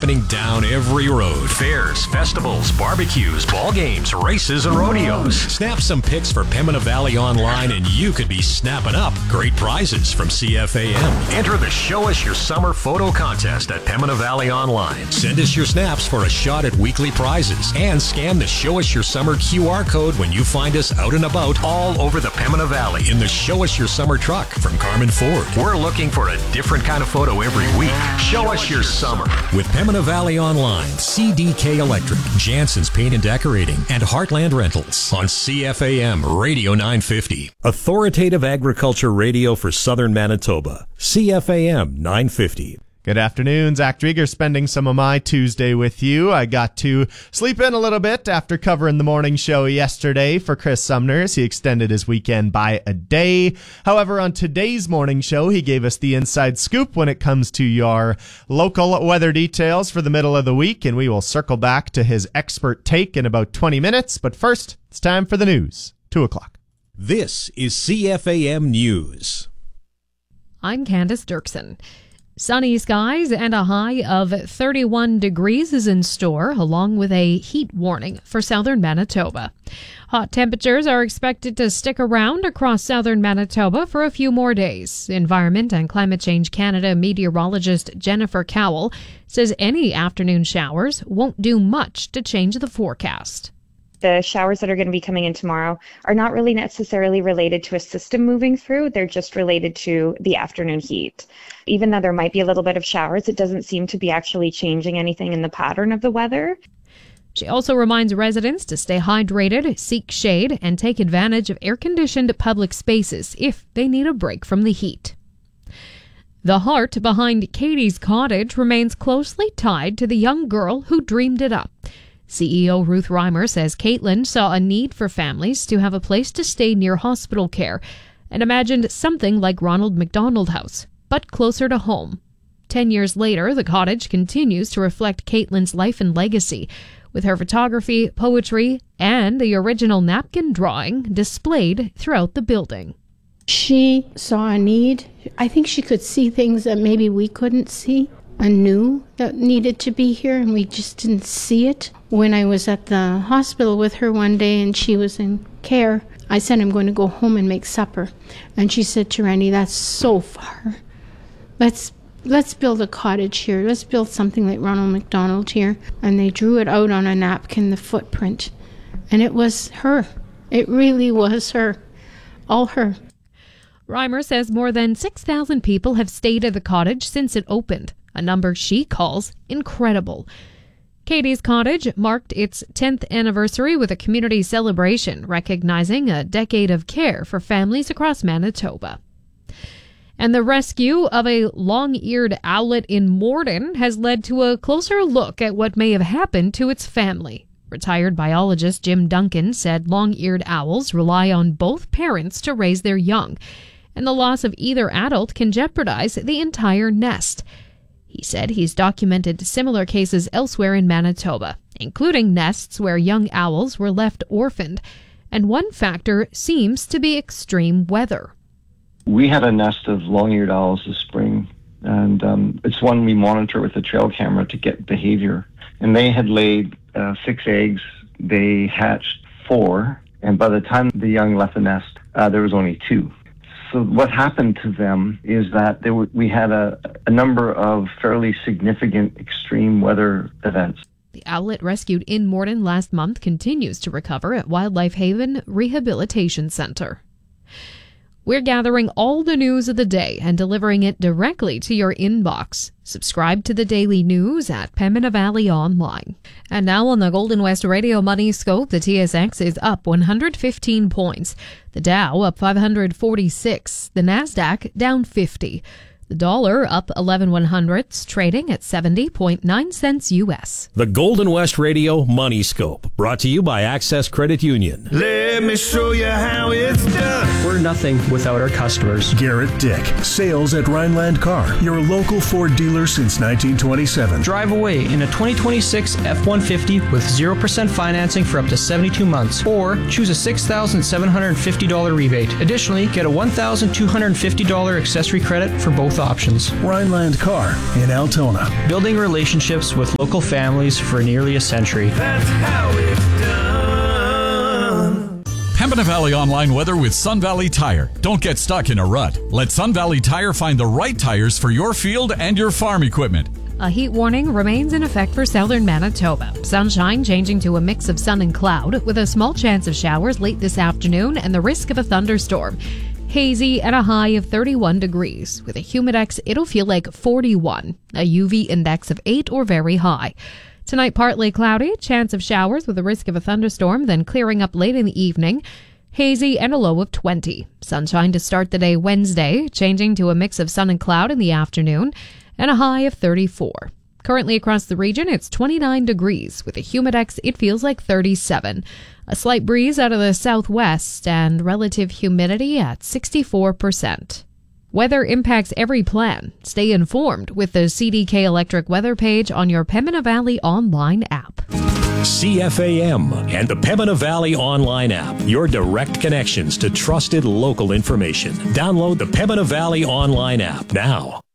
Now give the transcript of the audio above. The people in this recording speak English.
happening down every road. Fairs, festivals, barbecues, ball games, races, and rodeos. Snap some pics for Pembina Valley Online and you could be snapping up great prizes from CFAM. Enter the Show Us Your Summer photo contest at Pembina Valley Online. Send us your snaps for a shot at weekly prizes and scan the Show Us Your Summer QR code when you find us out and about all over the Pembina Valley in the Show Us Your Summer truck from Carmen Ford. We're looking for a different kind of photo every week. Show us your summer. With Pembina Valley Online, CDK Electric, Jansen's Paint and Decorating, and Heartland Rentals on CFAM Radio 950. Authoritative Agriculture Radio for Southern Manitoba. CFAM 950. Good afternoon, Zach Drieger spending some of my Tuesday with you. I got to sleep in a little bit after covering the morning show yesterday for Chris Sumner. He extended his weekend by a day. However, on today's morning show, he gave us the inside scoop when it comes to your local weather details for the middle of the week, and we will circle back to his expert take in about 20 minutes. But first, it's time for the news. 2 o'clock. This is CFAM News. I'm Candace Dirksen. Sunny skies and a high of 31 degrees is in store, along with a heat warning for southern Manitoba. Hot temperatures are expected to stick around across southern Manitoba for a few more days. Environment and Climate Change Canada meteorologist Jennifer Cowell says any afternoon showers won't do much to change the forecast. The showers that are going to be coming in tomorrow are not really necessarily related to a system moving through. They're just related to the afternoon heat. Even though there might be a little bit of showers, it doesn't seem to be actually changing anything in the pattern of the weather. She also reminds residents to stay hydrated, seek shade, and take advantage of air-conditioned public spaces if they need a break from the heat. The heart behind Katie's Cottage remains closely tied to the young girl who dreamed it up. CEO Ruth Reimer says Caitlin saw a need for families to have a place to stay near hospital care and imagined something like Ronald McDonald House, but closer to home. 10 years later, the cottage continues to reflect Caitlin's life and legacy, with her photography, poetry, and the original napkin drawing displayed throughout the building. She saw a need. I think she could see things that maybe we couldn't see and knew that needed to be here, and we just didn't see it. When I was at the hospital with her one day and she was in care, I said, I'm going to go home and make supper. And she said to Randy, that's so far. Let's build a cottage here. Let's build something like Ronald McDonald here. And they drew it out on a napkin, the footprint. And it was her. It really was her. All her. Reimer says more than 6,000 people have stayed at the cottage since it opened, a number she calls incredible. Katie's Cottage marked its 10th anniversary with a community celebration recognizing a decade of care for families across Manitoba. And the rescue of a long-eared owlet in Morden has led to a closer look at what may have happened to its family. Retired biologist Jim Duncan said long-eared owls rely on both parents to raise their young, and the loss of either adult can jeopardize the entire nest. He said he's documented similar cases elsewhere in Manitoba, including nests where young owls were left orphaned, and one factor seems to be extreme weather. We had a nest of long-eared owls this spring, and it's one we monitor with a trail camera to get behavior. And they had laid 6 eggs. They hatched 4, and by the time the young left the nest, there was only 2. So what happened to them is that we had a number of fairly significant extreme weather events. The owlet rescued in Morden last month continues to recover at Wildlife Haven Rehabilitation Center. We're gathering all the news of the day and delivering it directly to your inbox. Subscribe to the daily news at Pembina Valley Online. And now on the Golden West Radio Money Scope, the TSX is up 115 points. The Dow up 546. The Nasdaq down 50. The dollar up 11/100ths, trading at 70.9 cents U.S. The Golden West Radio Money Scope, brought to you by Access Credit Union. Let me show you how it's done. We're nothing without our customers. Garrett Dick, sales at Rhineland Car, your local Ford dealer since 1927. Drive away in a 2026 F-150 with 0% financing for up to 72 months, or choose a $6,750 rebate. Additionally, get a $1,250 accessory credit for both both options. Rhineland Car in Altona. Building relationships with local families for nearly a century. That's how it's done. Pembina Valley Online weather with Sun Valley Tire. Don't get stuck in a rut. Let Sun Valley Tire find the right tires for your field and your farm equipment. A heat warning remains in effect for southern Manitoba. Sunshine changing to a mix of sun and cloud, with a small chance of showers late this afternoon and the risk of a thunderstorm. Hazy at a high of 31 degrees. With a humidex, it'll feel like 41. A UV index of 8 or very high. Tonight, partly cloudy, chance of showers with a risk of a thunderstorm, then clearing up late in the evening. Hazy and a low of 20. Sunshine to start the day Wednesday, changing to a mix of sun and cloud in the afternoon, and a high of 34. Currently across the region, it's 29 degrees. With a humidex, it feels like 37. A slight breeze out of the southwest and relative humidity at 64%. Weather impacts every plan. Stay informed with the CDK Electric weather page on your Pembina Valley online app. CFAM and the Pembina Valley online app. Your direct connections to trusted local information. Download the Pembina Valley online app now.